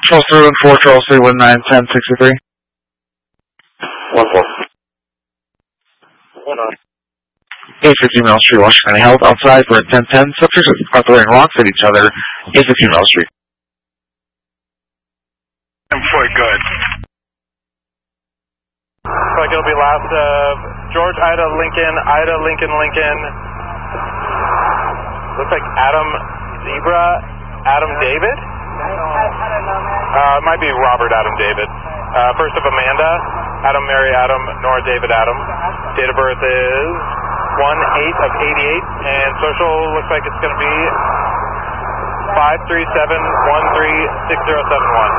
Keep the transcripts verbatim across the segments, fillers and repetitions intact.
Charles three one four, Charles three one nine, ten sixty-three. One four. One on. eight fifty Mill Street, Washington County, held outside for ten ten. Subjects are throwing rocks at each other. eight fifty Mill Street. I'm for good. Like it'll be last of George, Ida, Lincoln, Ida, Lincoln, Lincoln. Looks like Adam Zebra, Adam David? Uh, it might be Robert Adam David. Uh, first of Amanda, Adam Mary Adam, Nora David Adam. Date of birth is one eight of eighty-eight, and social looks like it's going to be five three seven one three six zero seven one.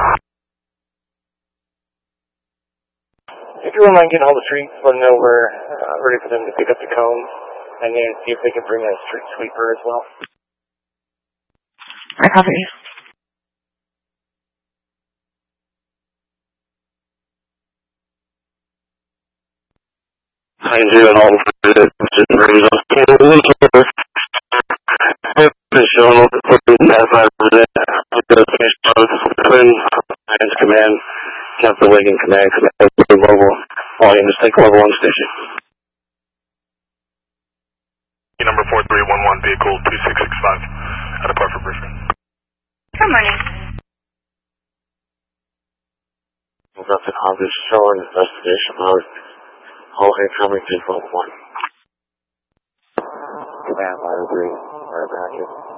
If you wouldn't mind getting all the streets, let them know we're uh, ready for them to pick up the cones, and then see if they can bring a street sweeper as well. I copy. I can do it all for it. Just bring those candles over. Just showing up the footing that five percent. I'm going to finish both. Quinn, Lions Command, Captain Wigan Command, Command, level. Volume is take level one station. Number four three one one, vehicle two six six five, at a part for Brisbane. Good morning. We've got the obvious showing investigation mode. All incoming vehicle one. Command, line three, right back in.